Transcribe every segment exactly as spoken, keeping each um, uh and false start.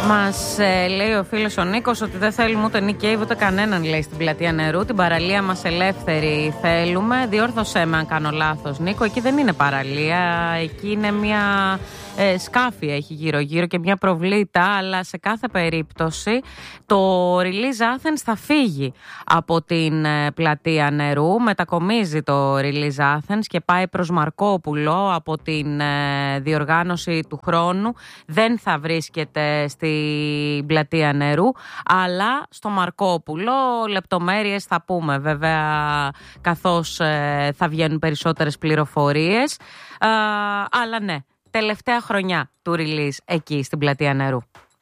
Μας ε, λέει ο φίλος ο Νίκος ότι δεν θέλουμε ούτε Nick Cave ούτε κανέναν, λέει, στην πλατεία Νερού. Την παραλία μας ελεύθερη θέλουμε. Διόρθωσέ με αν κάνω λάθος, Νίκο. Εκεί δεν είναι παραλία. Εκεί είναι μια ε, σκάφη έχει γύρω-γύρω και μια προβλήτα. Αλλά σε κάθε περίπτωση το Release Athens θα φύγει από την ε, πλατεία Νερού. Μετακομίζει το Release Athens και πάει προς Μαρκόπουλο από την ε, διοργάνωση του χρόνου. Δεν θα βρίσκεται στη στην πλατεία Νερού, αλλά στο Μαρκόπουλο. Λεπτομέρειες θα πούμε βέβαια καθώς ε, θα βγαίνουν περισσότερες πληροφορίες. Ε, αλλά ναι, τελευταία χρονιά του release εκεί στην πλατεία Νερού.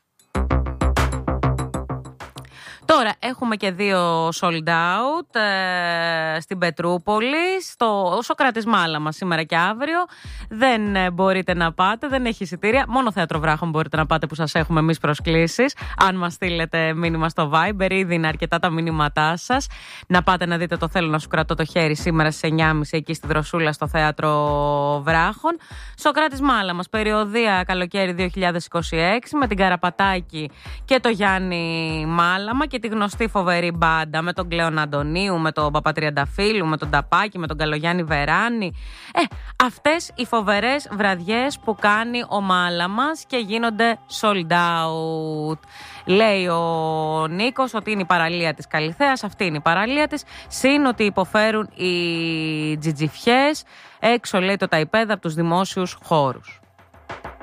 Τώρα έχουμε και δύο sold out ε, στην Πετρούπολη, στο Σοκράτης Μάλαμα σήμερα και αύριο. Δεν ε, μπορείτε να πάτε, δεν έχει εισιτήρια. Μόνο Θέατρο Βράχων μπορείτε να πάτε που σας έχουμε εμείς προσκλήσεις. Αν μας στείλετε μήνυμα στο Viber, ήδη είναι αρκετά τα μηνύματά σας. Να πάτε να δείτε το Θέλω να σου κρατώ το χέρι σήμερα στις εννιά και μισή εκεί στη Δροσούλα στο Θέατρο Βράχων. Σοκράτης Μάλαμας, περιοδία καλοκαίρι δύο χιλιάδες είκοσι έξι με την Καραπατάκη και το Γιάννη Μάλαμα και τη γνωστή φοβερή μπάντα με τον Κλέον Αντωνίου, με τον Παπατριανταφύλου, με τον Ταπάκη, με τον Καλογιάννη Βεράνη. Ε, αυτές οι φοβερές βραδιές που κάνει ο Μάλαμας και γίνονται sold out. Λέει ο Νίκος ότι είναι η παραλία της Καλιθέας, αυτή είναι η παραλία της, συν ότι υποφέρουν οι τζιτζιφιές έξω, λέει, το ταϊπέδα από τους δημόσιους χώρους.